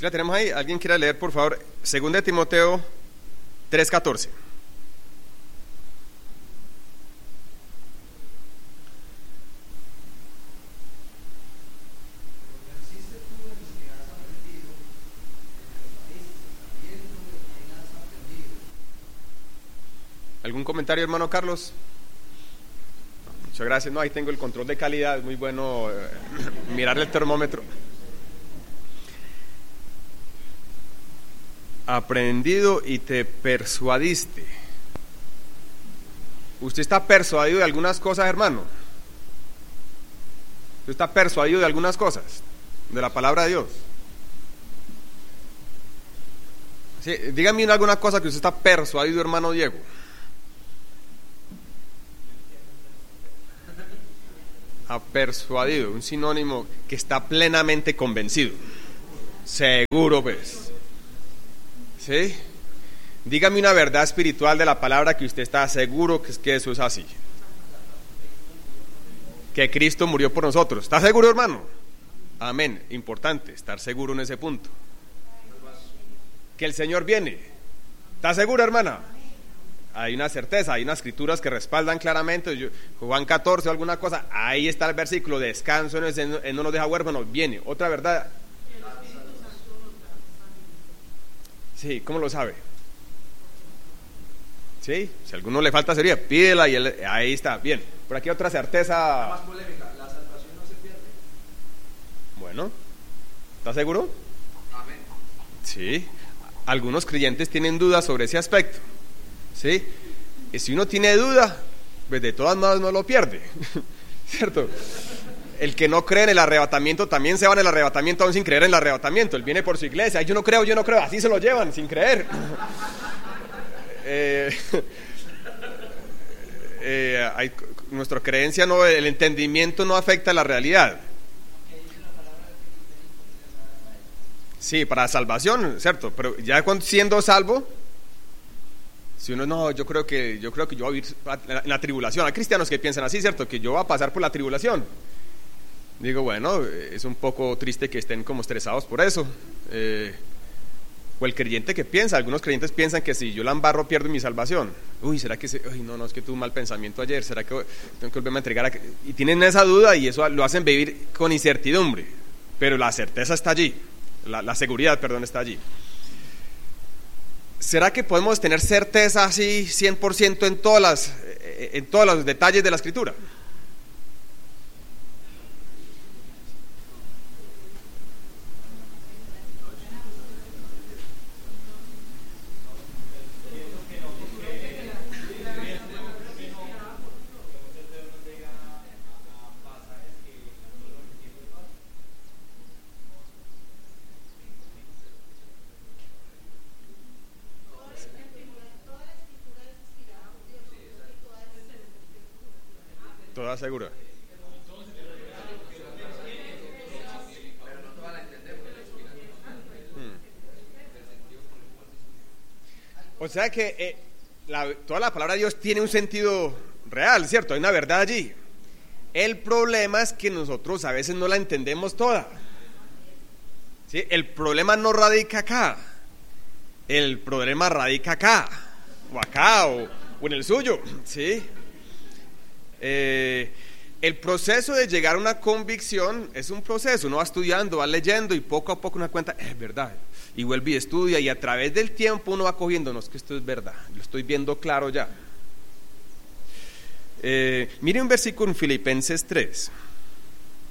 Si la tenemos ahí, ¿alguien quiere leer, por favor? 2 Timoteo 3:14. ¿Algún comentario, hermano Carlos? Muchas gracias. No, ahí tengo el control de calidad. Es muy bueno mirar el termómetro. Aprendido y te persuadiste. ¿Usted está persuadido de algunas cosas, hermano? ¿Usted está persuadido de algunas cosas? De la palabra de Dios. Sí, dígame alguna cosa que usted está persuadido, hermano Diego. Persuadido, un sinónimo que está plenamente convencido, seguro, pues. ¿Sí? Dígame una verdad espiritual de la palabra que usted está seguro que eso es así. Que Cristo murió por nosotros. ¿Está seguro, hermano? Amén. Importante estar seguro en ese punto. Que el Señor viene. ¿Está seguro, hermana? Hay una certeza, hay unas escrituras que respaldan claramente. Juan 14 o alguna cosa, ahí está el versículo: descanso en no nos deja huérfanos. Viene otra verdad. Sí, ¿cómo lo sabe? Sí, si a alguno le falta sería, pídela y ahí está. Bien, por aquí otra certeza. Más polémica, la salvación no se pierde. Bueno, ¿está seguro? Amén. Sí, algunos creyentes tienen dudas sobre ese aspecto. ¿Sí? Y si uno tiene duda, pues de todas maneras no lo pierde. ¿Cierto? El que no cree en el arrebatamiento también se va en el arrebatamiento aún sin creer en el arrebatamiento. Él viene por su iglesia: yo no creo, así se lo llevan sin creer. Nuestra creencia no, el entendimiento no afecta la realidad. Sí, para salvación, ¿cierto? Pero ya siendo salvo, si uno no, yo creo que yo voy a vivir en la tribulación. Hay cristianos que piensan así, ¿cierto? Que yo voy a pasar por la tribulación. Digo, bueno, es un poco triste que estén como estresados por eso. O el creyente que piensa, algunos creyentes piensan que si yo la embarro pierdo mi salvación. Uy, ¿será que no, es que tuve un mal pensamiento ayer? ¿Será que tengo que volverme a entregar? Y tienen esa duda y eso lo hacen vivir con incertidumbre. Pero la certeza está allí, la seguridad, perdón, está allí. ¿Será que podemos tener certeza así 100% en todos los detalles de la Escritura? Toda segura. O sea que toda la palabra de Dios tiene un sentido real, ¿cierto? Hay una verdad allí. El problema es que nosotros a veces no la entendemos toda. ¿Sí? El problema no radica acá. El problema radica acá, o en el suyo, ¿sí? El proceso de llegar a una convicción es un proceso. Uno va estudiando, va leyendo y poco a poco uno da cuenta, es verdad, y vuelve y estudia, y a través del tiempo uno va cogiendo, no, es que esto es verdad, lo estoy viendo claro ya. Mire un versículo en Filipenses 3.